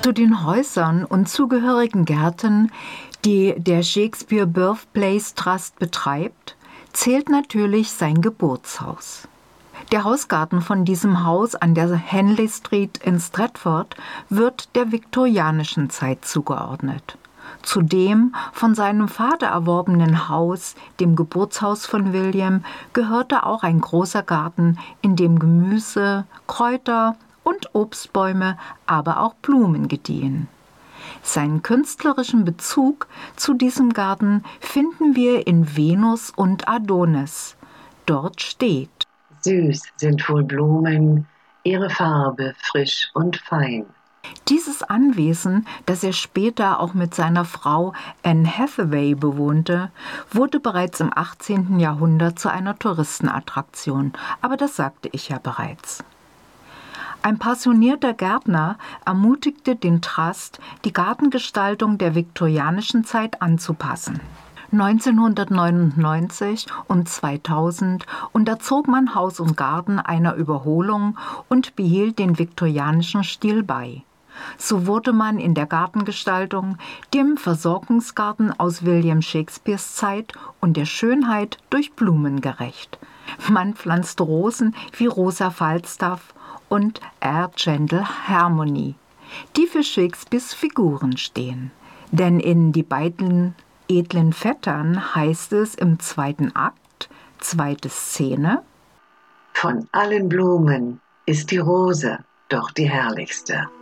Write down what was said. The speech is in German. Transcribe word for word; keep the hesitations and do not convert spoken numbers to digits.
Zu den Häusern und zugehörigen Gärten, die der Shakespeare Birthplace Trust betreibt, zählt natürlich sein Geburtshaus. Der Hausgarten von diesem Haus an der Henley Street in Stratford wird der viktorianischen Zeit zugeordnet. Zu dem von seinem Vater erworbenen Haus, dem Geburtshaus von William, gehörte auch ein großer Garten, in dem Gemüse, Kräuter und Obstbäume, aber auch Blumen gediehen. Seinen künstlerischen Bezug zu diesem Garten finden wir in Venus und Adonis. Dort steht: Süß sind wohl Blumen, ihre Farbe frisch und fein. Dieses Anwesen, das er später auch mit seiner Frau Anne Hathaway bewohnte, wurde bereits im achtzehnten Jahrhundert zu einer Touristenattraktion, aber das sagte ich ja bereits. Ein passionierter Gärtner ermutigte den Trust, die Gartengestaltung der viktorianischen Zeit anzupassen. neunzehnhundertneunundneunzig und zweitausend unterzog man Haus und Garten einer Überholung und behielt den viktorianischen Stil bei. So wurde man in der Gartengestaltung dem Versorgungsgarten aus William Shakespeares Zeit und der Schönheit durch Blumen gerecht. Man pflanzte Rosen wie Rosa Falstaff und Air Gentle Harmony, die für Shakespeares Figuren stehen. Denn in Die beiden edlen Vettern heißt es im zweiten Akt, zweite Szene: Von allen Blumen ist die Rose doch die herrlichste.